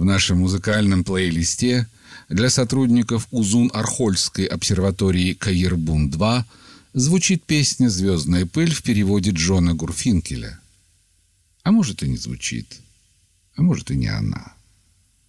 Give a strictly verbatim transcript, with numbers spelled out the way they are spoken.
нашем музыкальном плейлисте для сотрудников Узун-Архольской обсерватории Каирбун-два звучит песня «Звездная пыль» в переводе Джона Гурфинкеля. А может и не звучит, а может и не она.